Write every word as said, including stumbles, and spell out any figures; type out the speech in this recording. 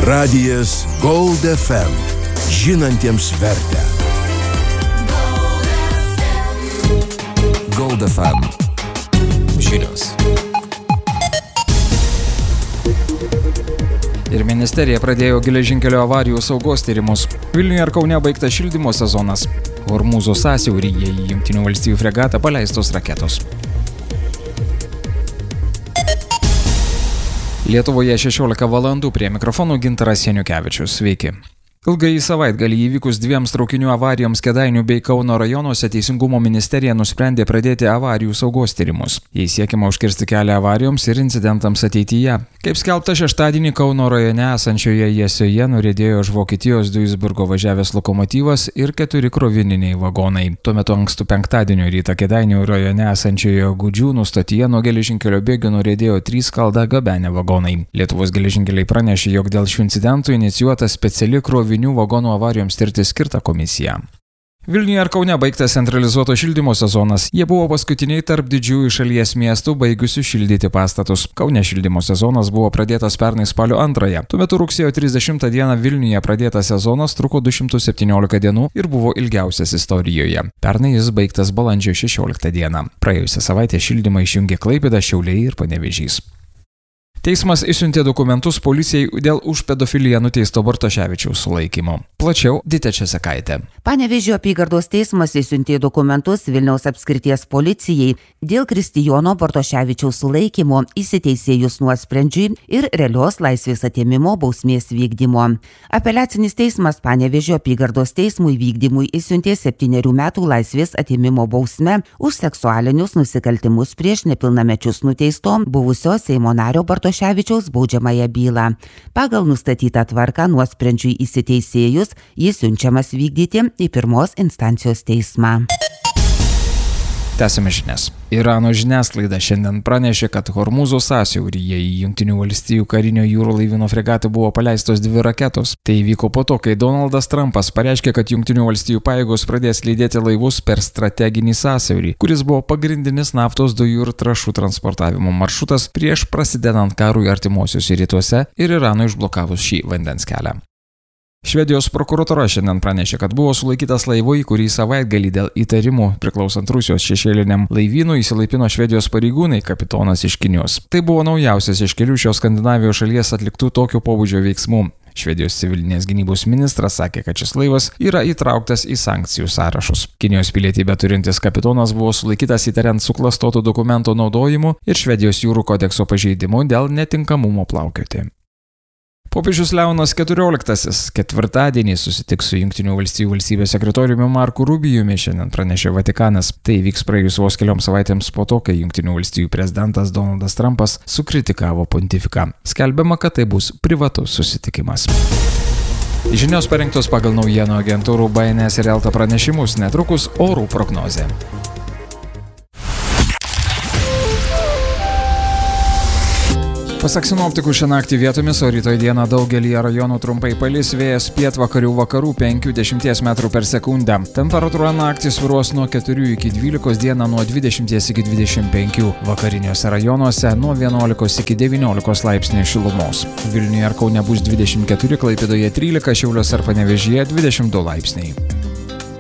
Radijas Gold F M. Žinantiems vertę. Gold F M. Žinios. Ir ministerija pradėjo geležinkelio avarijų saugos tyrimus. Vilniuje ir Kaune baigtas šildymo sezonas. Hormūzo sąsiauryje į Jungtinių valstijų fregatą paleistos raketos. Lietuvoje šešiolika valandų, prie mikrofonų Gintaras Janiukevičius. Sveiki. Ilgai savaitgalį įvykus dviems traukinių avarijoms Kėdainių bei Kauno rajonuose Teisingumo ministerija nusprendė pradėti avarijų saugos tyrimus. Jais siekiama užkirsti kelią avarijoms ir incidentams ateityje. Kaip skelbta šeštadienį Kauno rajone esančioje Jesioje nuriedėjo iš Vokietijos Duisburgo važiavęs lokomotyvas ir keturi krovininiai vagonai. Tuo metu ankstų penktadienio rytą Kėdainių rajone esančioje Gudžiūnų stotyje nuo geležinkelio bėgių nuriedėjo trys skaldą gabenę vagonai. Lietuvos geležinkeliai pranešė, jog dėl šių incidentų inicijuota speciali krovinių vagonų avarijoms tirti skirta komisija. Vilniuje ir Kaune baigtas centralizuoto šildymo sezonas. Jie buvo paskutiniai tarp didžiųjų šalies miestų baigusių šildyti pastatus. Kaune šildymo sezonas buvo pradėtas pernai spalio antrąją. Tuo metu rugsėjo trisdešimtą dieną Vilniuje pradėtas sezonas truko du šimtus septyniolika dienų ir buvo ilgiausias istorijoje. Pernai jis baigtas balandžio šešioliktą dieną. Praėjusią savaitę šildymą išjungė Klaipėda, Šiauliai ir Panevėžys. Teismas išsiuntė dokumentus policijai dėl už pedofiliją nuteisto Bartoševičiaus sulaikymo. Plačiau Ditė Česakaitė. Panevėžio apygardos teismas išsiuntė dokumentus Vilniaus apskrities policijai dėl Kristijono Bartoševičiaus sulaikymo įsiteisėjus nuosprendžiui ir realios laisvės atėmimo bausmės vykdymo. Apeliacinis teismas Panevėžio apygardos teismui vykdymui išsiuntė septynerių metų laisvės atėmimo bausmę už seksualinius nusikaltimus prieš nepilnamečius nuteisto buvusio Seimo nario Bartoševičiaus Ševičiaus baudžiamąją bylą. Pagal nustatytą tvarką nuosprendžiui įsiteisėjus jis siunčiamas vykdyti į pirmos instancijos teismą. Tęsime žinias. Irano žiniasklaida šiandien pranešė, kad Hormūzo sąsiauryje į Jungtinių valstijų karinio jūrų laivyno fregatą buvo paleistos dvi raketos. Tai įvyko po to, kai Donaldas Trumpas pareiškė, kad Jungtinių valstijų pajėgos pradės lydėti laivus per strateginį sąsiaurį, kuris buvo pagrindinis naftos dujų ir trąšų transportavimo maršrutas prieš prasidedant karui artimuosiuose rytuose ir Iranui užblokavus šį vandens kelią. Švedijos prokuratūra šiandien pranešė, kad buvo sulaikytas laivu, į kurį savaitgalį dėl įtarimų priklausant Rusijos šešėliniam laivynui įsilaipino švedijos pareigūnai, kapitonas iš Kinijos. Tai buvo naujausias iš kelių šios Skandinavijos šalies atliktų tokio pobūdžio veiksmų. Švedijos civilinės gynybos ministras sakė, kad šis laivas yra įtrauktas į sankcijų sąrašus. Kinijos pilietybę turintis kapitonas buvo sulaikytas įtariant suklastotų dokumentų naudojimu ir Švedijos jūrų kodekso pažeidimu dėl netinkamumo plaukioti. Popiežius Leonas keturioliktasis ketvirtadienį susitiks su Jungtinių valstijų valstybės sekretoriumi Marku Rubijumi, šiandien pranešė Vatikanas. Tai vyks praėjus vos kelioms savaitėms po to, kai Jungtinių valstijų prezidentas Donaldas Trumpas sukritikavo pontifiką. Skelbiama, kad tai bus privatus susitikimas. Žinios parengtos pagal naujienų agentūrų B N S ir Elta pranešimus, netrukus orų prognozė. Pasak sinoptikų, šią naktį vietomis, o rytoj dieną daugelį rajonų trumpai palis, vėjas pietvakarių vakarų penki iki dešimties metrų per sekundę. Temperatūra naktį svyruos nuo keturių iki dvylikos, dieną nuo dvidešimties iki dvidešimt penkių, vakariniuose rajonuose nuo vienuolikos iki devyniolikos laipsnių šilumos. Vilniuje ir Kaune bus dvidešimt keturi, Klaipėdoje trylika, Šiauliuose ir Panevėžyje dvidešimt du laipsniai.